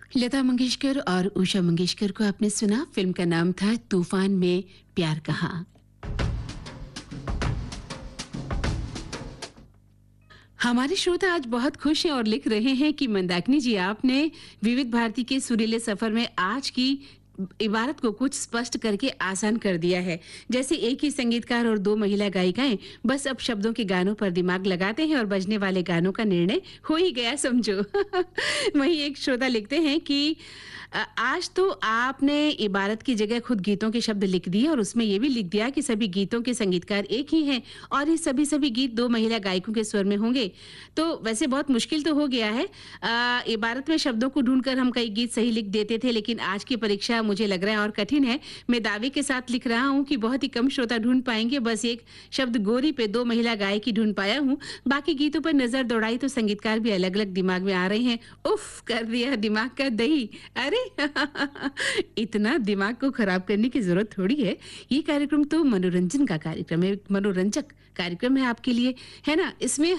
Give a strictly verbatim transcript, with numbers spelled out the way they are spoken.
लता मंगेशकर और उषा मंगेशकर को आपने सुना। फिल्म का नाम था तूफान में प्यार कहा। हमारे श्रोता आज बहुत खुश हैं और लिख रहे हैं कि मंदाकिनी जी, आपने विविध भारती के सुरीले सफर में आज की इबारत को कुछ स्पष्ट करके आसान कर दिया है। जैसे एक ही संगीतकार और दो महिला गायिकाएं बस अब शब्दों के गानों पर दिमाग लगाते हैं और बजने वाले गानों का निर्णय हो ही गया, समझो। वहीं एक श्रोता लिखते हैं कि अ, आज तो आपने इबारत की जगह खुद गीतों के शब्द लिख दिए और उसमें ये भी लिख दिया कि सभी गीतों के संगीतकार एक ही हैं और ये सभी सभी गीत दो महिला गायकों के स्वर में होंगे। तो वैसे बहुत मुश्किल तो हो गया है। अ, इबारत में शब्दों को ढूंढकर हम कई गीत सही लिख देते थे, लेकिन आज की परीक्षा मुझे लग रहा है और कठिन है। मैं दावे के साथ लिख रहा हूँ कि बहुत ही कम श्रोता ढूंढ पाएंगे। बस एक शब्द गोरी पे दो महिला गायक ही ढूंढ पाया हूँ। बाकी गीतों पर नजर दौड़ाई तो संगीतकार भी अलग अलग दिमाग में आ रहे हैं। उफ, कर दिया दिमाग का दही। अरे इतना दिमाग को खराब करने की जरूरत थोड़ी है। ये कार्यक्रम तो मनोरंजन का कार्यक्रम है, मनोरंजक कार्यक्रम है आपके लिए, है ना। इसमें